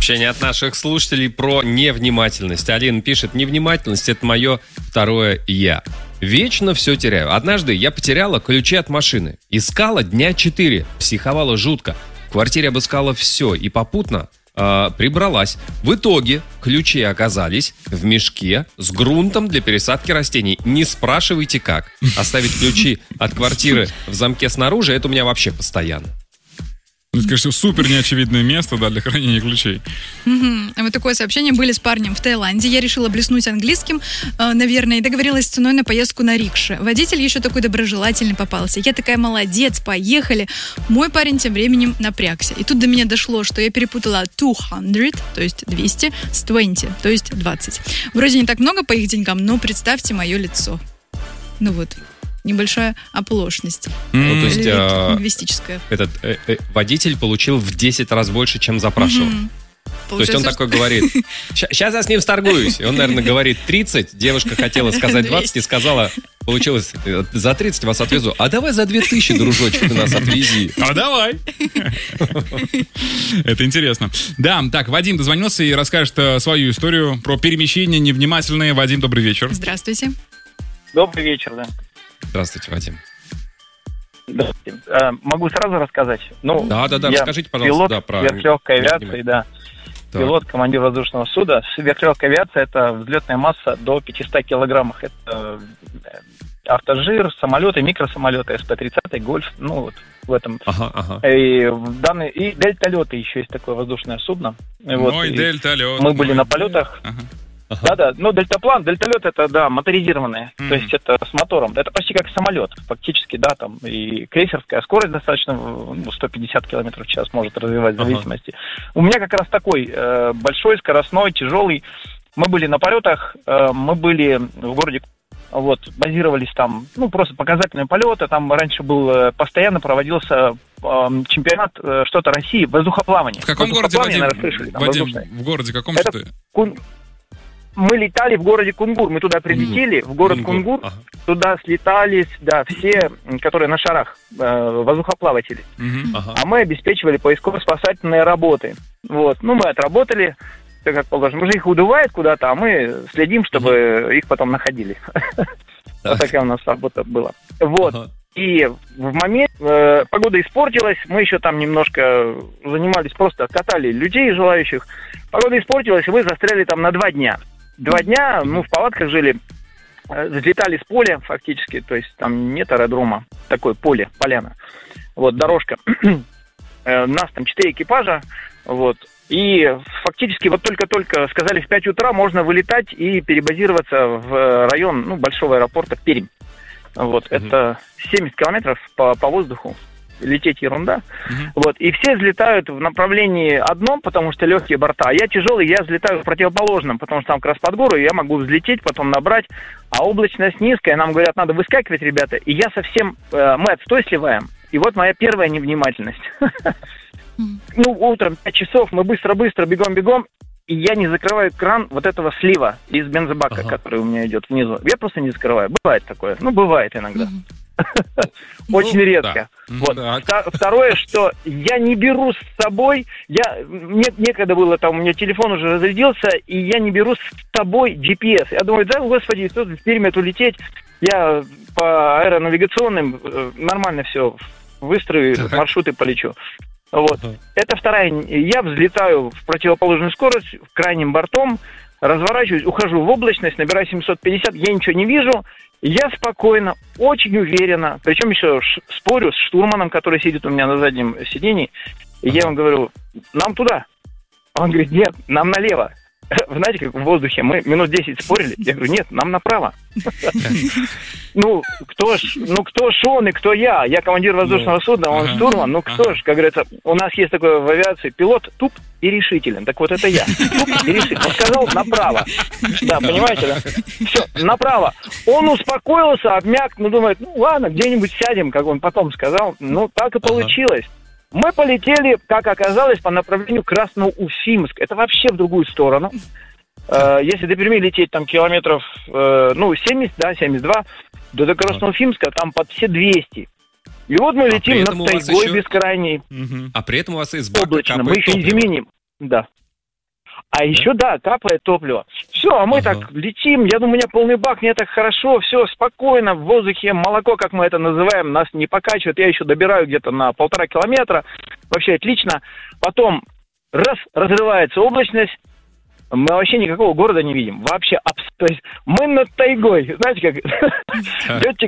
Сообщение от наших слушателей про невнимательность. Алина пишет: невнимательность — это мое второе «я». Вечно все теряю. Однажды я потеряла ключи от машины. Искала дня 4. Психовала жутко. В квартире обыскала все и попутно прибралась. В итоге ключи оказались в мешке с грунтом для пересадки растений. Не спрашивайте как. Оставить ключи от квартиры в замке снаружи — это у меня вообще постоянно. Это, конечно, супер неочевидное место, да, для хранения ключей. Вот такое сообщение. Были с парнем в Таиланде. Я решила блеснуть английским, наверное, и договорилась с ценой на поездку на рикше. Водитель еще такой доброжелательный попался. Я такая: молодец, поехали. Мой парень тем временем напрягся. И тут до меня дошло, что я перепутала 200, то есть 200, с 20, то есть 20. Вроде не так много по их деньгам, но представьте мое лицо. Ну вот. Небольшая оплошность. Ну, то есть лингвистическая. Этот водитель получил в 10 раз больше, чем запрашивал. То есть он такой говорит: сейчас я с ним сторгуюсь. И он, наверное, говорит 30. Девушка хотела сказать 20 и сказала: получилось, за 30 вас отвезу. А давай за 2000, дружочек, ты нас отвези. А давай. Это интересно. Да, так, Вадим дозвонился и расскажет свою историю про перемещение невнимательные. Вадим, добрый вечер. Здравствуйте. Добрый вечер, да. Здравствуйте, Вадим. Могу сразу рассказать? Ну, да, расскажите, пожалуйста. Пилот да, про сверхлегкой авиации, да. Так. Пилот, командир воздушного судна. Сверхлегкая авиация — это взлетная масса до 500 килограммов. Это автожир, самолеты, микросамолеты, СП-30, Гольф, ну вот в этом. И дельталеты еще есть такое воздушное судно. Мой дельталет. Мы были на полетах. Да, ну дельталет это, да, моторизированные, то есть это с мотором, это почти как самолет, фактически, да, там и крейсерская скорость достаточно, 150 км в час может развивать в зависимости. У меня как раз такой большой, скоростной, тяжелый. Мы были на полетах, мы были в городе, вот, базировались там, ну, просто показательные полеты, там раньше постоянно проводился чемпионат что-то России, воздухоплавание. В каком городе, Вадим? Наверное, слышали, там, Вадим, в городе каком это? Мы летали в городе Кунгур, мы туда прилетели, в город Кунгур, туда слетались, да, все, которые на шарах, воздухоплаватели. А мы обеспечивали поисково-спасательные работы. Вот, ну, мы отработали, как положено. Уже их удувает куда-то, а мы следим, чтобы их потом находили. Вот такая у нас работа была. Вот. И в момент погода испортилась, мы еще там немножко занимались, просто катали людей желающих. Погода испортилась, и мы застряли там на 2 дня. 2 дня, ну, в палатках жили, взлетали с поля фактически, то есть там нет аэродрома, такое поле, поляна. Вот, дорожка. Нас там 4 экипажа, вот. И фактически вот только-только сказали, в 5 утра можно вылетать и перебазироваться в район, ну, большого аэропорта Пермь. Вот, это 70 километров по воздуху. Лететь ерунда. Вот, и все взлетают в направлении одном, потому что легкие борта. А я тяжелый, я взлетаю в противоположном, потому что там как раз под гору, я могу взлететь, потом набрать. А облачность низкая, нам говорят, надо выскакивать, ребята. И я совсем, мы отстой сливаем. И вот моя первая невнимательность. Ну, утром 5 часов, мы быстро-быстро, бегом-бегом. И я не закрываю кран вот этого слива из бензобака, который у меня идет внизу. Я просто не закрываю. Бывает такое. Ну, бывает иногда. Очень редко. Вот. Второе, что я не беру с собой, мне некогда было, там у меня телефон уже разрядился, и я не беру с собой GPS. Я думаю, да, господи, тут в Пермь улететь, я по аэронавигационным нормально все выстрою, маршруты полечу. Вот. Это вторая. Я взлетаю в противоположную скорость, крайним бортом, разворачиваюсь, ухожу в облачность, набираю 750, я ничего не вижу. Я спокойно, очень уверенно, причем еще спорю с штурманом, который сидит у меня на заднем сидении, и я ему говорю, нам туда. Он говорит, нет, нам налево. Вы знаете, как в воздухе, мы минут 10 спорили, я говорю, нет, нам направо. Ну, кто ж он и кто я? Я командир воздушного судна, он штурман, ну кто ж, как говорится, у нас есть такое в авиации, пилот туп и решителен. Так вот это я, туп и решителен. Он сказал направо. Да, понимаете, да? Все, направо. Он успокоился, обмяк, ну думает, ну ладно, где-нибудь сядем, как он потом сказал. Ну, так и получилось. Мы полетели, как оказалось, по направлению Красноуфимск. Это вообще в другую сторону. Если до Перми лететь там километров, 70, да, 72, до Красноуфимска там под все 200. И вот мы летим над тайгой бескрайней. А при этом у вас из бака облачно. Мы капает еще не топливо. зименим. Да. А еще, да, капает топливо. Все, а мы так летим, я думаю, у меня полный бак, мне так хорошо, все спокойно, в воздухе, молоко, как мы это называем, нас не покачивает, я еще добираю где-то на 1,5 километра, вообще отлично. Потом, разрывается облачность, мы вообще никакого города не видим, вообще, то есть мы над тайгой, знаете, как, летчик,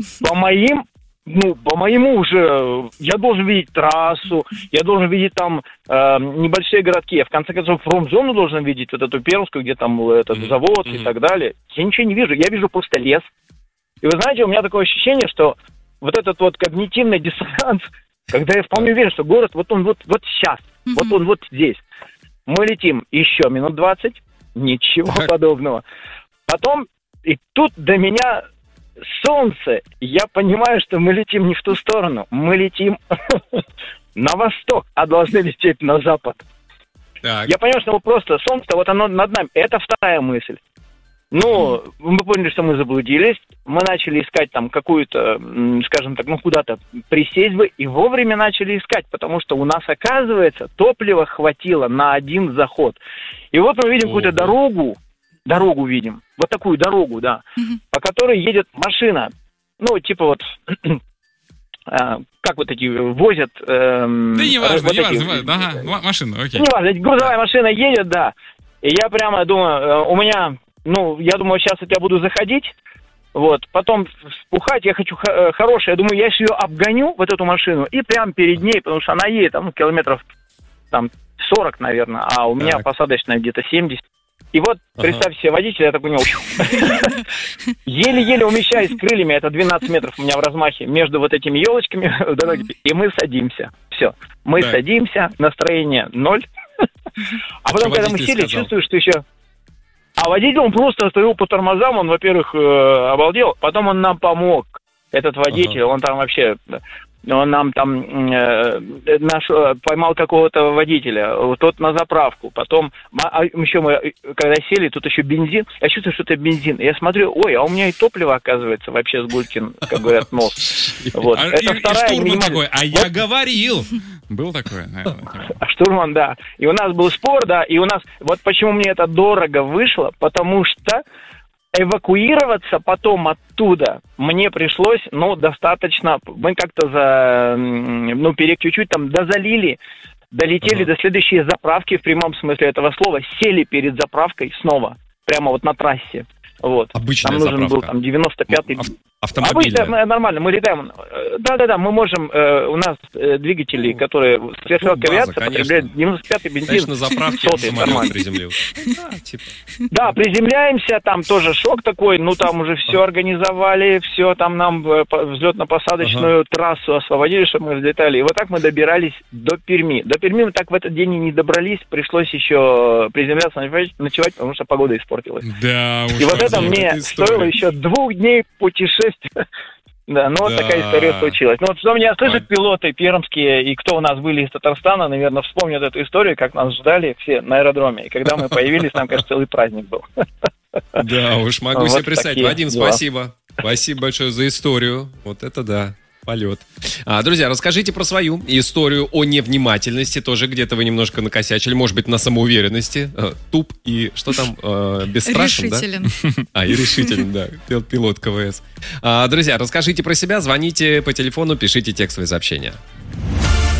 по моему уже, я должен видеть трассу, я должен видеть там небольшие городки, я в конце концов промзону должен видеть, вот эту Пермскую, где там этот завод и так далее. Я ничего не вижу, я вижу просто лес. И вы знаете, у меня такое ощущение, что вот этот вот когнитивный диссонанс, когда я вполне уверен, что город, вот он вот сейчас, вот он вот здесь. Мы летим еще минут 20, ничего подобного. Потом, и тут до меня... солнце, я понимаю, что мы летим не в ту сторону, мы летим на восток, а должны лететь на запад. Так. Я понимаю, что просто солнце, вот оно над нами. Это вторая мысль. Ну, мы поняли, что мы заблудились, мы начали искать там какую-то, скажем так, куда-то присесть бы, и вовремя начали искать, потому что у нас, оказывается, топлива хватило на один заход. И вот мы видим какую-то дорогу видим, вот такую дорогу, да, по которой едет машина, ну, типа вот, как вот эти возят... да не важно, машина, окей. Не важно, грузовая машина едет, да, и я прямо думаю, у меня, я думаю, сейчас я буду заходить, вот, потом спухать, я хочу хорошее, я думаю, я ее обгоню, вот эту машину, и прямо перед ней, потому что она едет, километров, 40, наверное, а у меня посадочная где-то 70. И вот, представьте себе, водитель, я так у него еле-еле умещаюсь крыльями, это 12 метров у меня в размахе, между вот этими елочками, и мы садимся. Все, мы садимся, настроение 0. А потом, когда мы сели, чувствую, что еще... А водитель, он просто остановил по тормозам, он, во-первых, обалдел, потом он нам помог, этот водитель, он там вообще... Он нам там поймал какого-то водителя, тот на заправку. Потом, еще мы, когда сели, тут еще бензин. Я чувствую, что это бензин. Я смотрю, а у меня и топливо, оказывается, вообще с Гулькин, как говорят, нос. Вот. Это вторая штурман такой, я говорил. Был такое, наверное. Штурман, да. И у нас был спор, да, и у нас... Вот почему мне это дорого вышло, потому что эвакуироваться потом оттуда мне пришлось, достаточно, мы как-то чуть-чуть там дозалили, долетели до следующей заправки в прямом смысле этого слова, сели перед заправкой снова, прямо вот на трассе. Вот. Обычная нам нужен заправка. был там 95-й... Автомобильная. Обычно, нормально, мы летаем. Да, мы можем, у нас двигатели, которые светловой авиации потребляют 95-й бензин. Конечно, на заправке самолет приземлился. Да, приземляемся, там тоже шок такой, там уже все организовали, все, там нам взлетно-посадочную трассу освободили, чтобы мы взлетали. И вот так мы добирались до Перми. До Перми мы так в этот день и не добрались, пришлось еще приземляться, ночевать, потому что погода испортилась. Да, и вот это мне стоило еще 2 дней путешествия. Да, вот такая история случилась. Вот что меня слышат пилоты пермские, и кто у нас были из Татарстана, наверное, вспомнят эту историю, как нас ждали все на аэродроме. И когда мы появились, нам, кажется, целый праздник был. Да, уж могу себе представить. Вадим, спасибо. Спасибо большое за историю. Вот это да. Полет. Друзья, расскажите про свою историю о невнимательности. Тоже где-то вы немножко накосячили. Может быть, на самоуверенности. Туп и что там? Бесстрашен, решителен. Да? И решителен, да. Пилот КВС. Друзья, расскажите про себя. Звоните по телефону, пишите текстовые сообщения.